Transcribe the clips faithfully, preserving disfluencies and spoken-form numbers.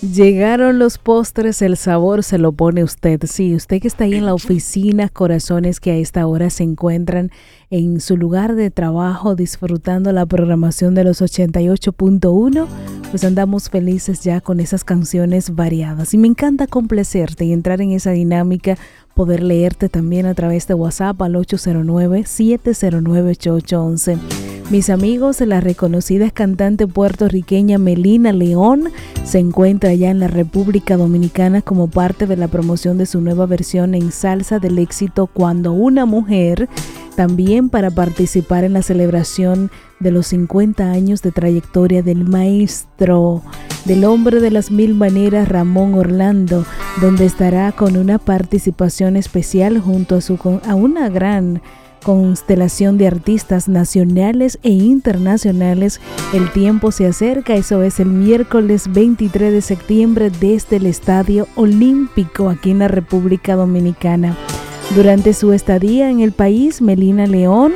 Llegaron los postres, el sabor se lo pone usted. Sí, usted que está ahí en la oficina, corazones que a esta hora se encuentran en su lugar de trabajo disfrutando la programación de los ochenta y ocho punto uno, pues andamos felices ya con esas canciones variadas. Y me encanta complacerte y entrar en esa dinámica, poder leerte también a través de WhatsApp al ocho cero nueve, siete cero nueve, ocho ocho uno uno. Mis amigos, la reconocida cantante puertorriqueña Melina León se encuentra ya en la República Dominicana como parte de la promoción de su nueva versión en salsa del éxito Cuando una mujer, también para participar en la celebración de los cincuenta años de trayectoria del maestro, del hombre de las mil maneras, Ramón Orlando, donde estará con una participación especial junto a, su, a una gran constelación de artistas nacionales e internacionales. El tiempo se acerca, eso es el miércoles veintitrés de septiembre desde el Estadio Olímpico aquí en la República Dominicana. Durante su estadía en el país, Melina León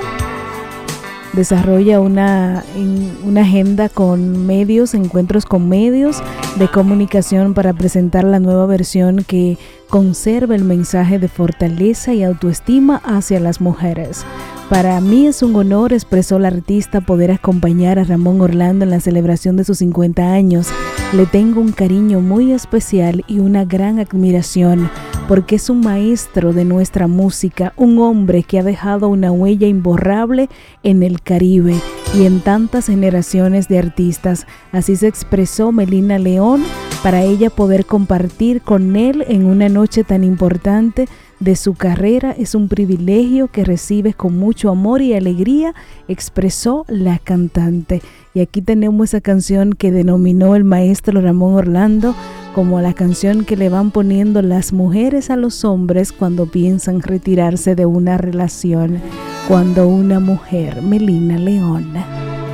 desarrolla una, una agenda con medios, encuentros con medios de comunicación para presentar la nueva versión que conserva el mensaje de fortaleza y autoestima hacia las mujeres. Para mí es un honor, expresó la artista, poder acompañar a Ramón Orlando en la celebración de sus cincuenta años. Le tengo un cariño muy especial y una gran admiración porque es un maestro de nuestra música, un hombre que ha dejado una huella imborrable en el Caribe y en tantas generaciones de artistas. Así se expresó Melina León. Para ella poder compartir con él en una noche tan importante de su carrera es un privilegio que recibes con mucho amor y alegría, expresó la cantante. Y aquí tenemos esa canción que denominó el maestro Ramón Orlando como la canción que le van poniendo las mujeres a los hombres cuando piensan retirarse de una relación. Cuando una mujer, Melina León.